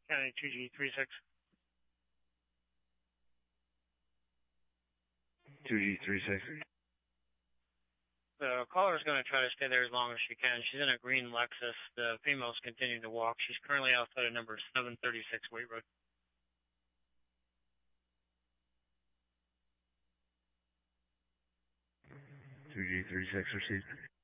County 2G36. 2G36. The caller is going to try to stay there as long as she can. She's in a green Lexus. The female's continuing to walk. She's currently outside of number 736 Wait Road. 2G36 received.